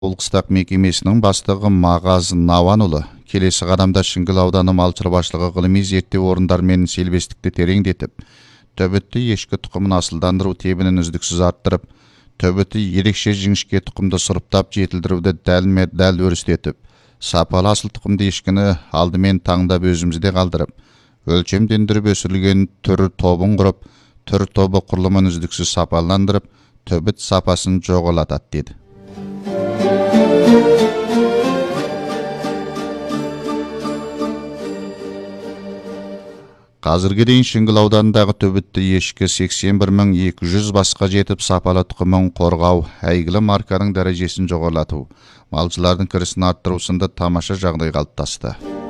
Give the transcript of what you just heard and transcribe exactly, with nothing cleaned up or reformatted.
Облыстық мекемесінің бастығы Мағаз Наванұлы келесі қадамда Шыңғыл ауданы мал шаруашылығы ғылыми зерттеу орындарымен серіктестікті тереңдетіп, төбетті ешкі тұқымын асылдандыру тебінін үздіксіз арттырып, төбетті ерекше жіңішке тұқымды сұрыптап жетілдіруді дәлме-дәл өрістетіп, сапалы асыл тұқымды ешкіні алдымен таңдап өзімізде қалдырып, өлшемдендіріп өсірілген түр тобын құрып, түр тобы құрылымын үздіксіз сапаландырып, төбет сапасын жоғалатады деді. Қазірге дейін Шыңғыл ауданындағы төбетті ешкі сексен бір мың екі жүз басқа жетіп, сапалы тұқымын қорғау, әйгілі марканың дәрежесін жоғарылату, малшылардың кірісін арттыру сынды тамаша жағдай қалыптасты.